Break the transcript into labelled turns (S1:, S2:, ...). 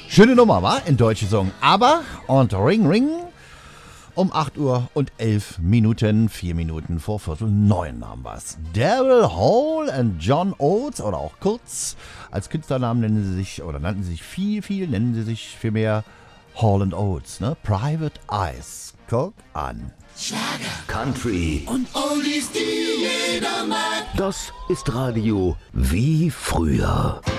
S1: Schöne Nummer, wa? In Deutsch gesungen. Aber und Ring Ring um 8 Uhr und 11 Minuten, 4 Minuten vor Viertel 9 haben wir's. Daryl Hall and John Oates oder auch kurz als Künstlernamen nannten sie sich vielmehr Hall and Oates, ne? Private Eyes. Guck an.
S2: Schlager, Country und Oldies, die jeder mag. Das ist Radio wie früher.